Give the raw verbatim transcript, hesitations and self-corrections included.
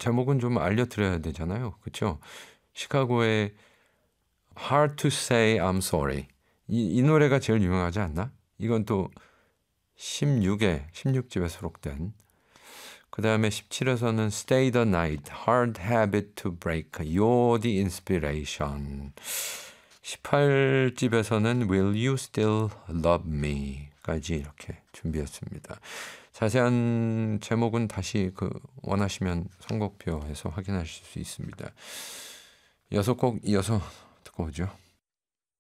제목은 좀 알려드려야 되잖아요. 그렇죠? 시카고의 Hard to Say I'm Sorry. 이, 이 노래가 제일 유명하지 않나? 이건 또 십육에 십육 집에 수록된. 그 다음에 십칠에서는 Stay the Night, Hard Habit to Break, You're the Inspiration. 십팔 집에서는 Will You Still Love Me 까지 이렇게 준비했습니다. 자세한 제목은 다시 그 원하시면 선곡표에서 확인하실 수 있습니다. 여섯 곡 이어서 듣고 오죠.